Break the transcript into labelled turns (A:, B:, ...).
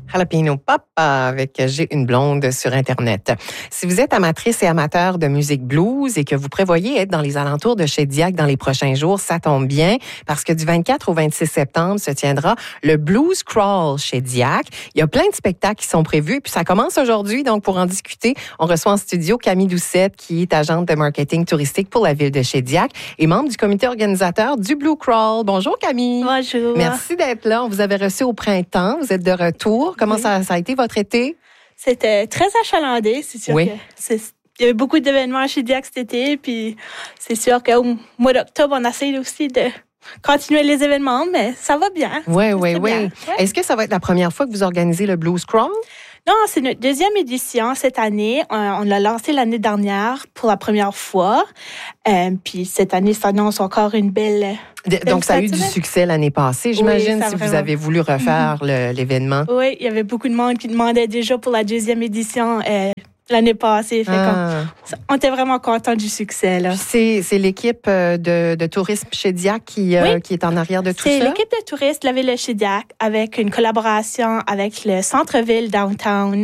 A: Jalapeno Pop avec J'ai une blonde sur Internet. Si vous êtes amatrice et amateur de musique blues et que vous prévoyez être dans les alentours de Shediac dans les prochains jours, ça tombe bien parce que du 24 au 26 septembre se tiendra le Blues Crawl Shediac. Il y a plein de spectacles qui sont prévus puis ça commence aujourd'hui. Donc, pour en discuter, on reçoit en studio Camille Doucette qui est agente de marketing touristique pour la ville de Shediac et membre du comité organisateur du Blue Crawl. Bonjour Camille.
B: Bonjour.
A: Merci d'être là. On vous avait reçu au printemps. Vous êtes de retour. Comment ça a été votre été?
B: C'était très achalandé, c'est sûr.
A: Oui.
B: Il y avait beaucoup d'événements à Shediac cet été, puis c'est sûr qu'au mois d'octobre, on essaie aussi de continuer les événements, mais ça va bien.
A: Oui.
B: Ouais.
A: Est-ce que ça va être la première fois que vous organisez le Blues Crawl?
B: Non, c'est notre deuxième édition cette année. On l'a lancé l'année dernière pour la première fois. Puis cette année s'annonce encore une belle...
A: Donc, ça a eu du succès l'année passée, j'imagine, si vous avez voulu refaire l'événement.
B: Oui, il y avait beaucoup de monde qui demandait déjà pour la deuxième édition l'année passée. On était vraiment contents du succès. Là.
A: C'est l'équipe de tourisme Shediac qui est en arrière de tout ça?
B: C'est l'équipe de touristes de la ville de Shediac avec une collaboration avec le centre-ville downtown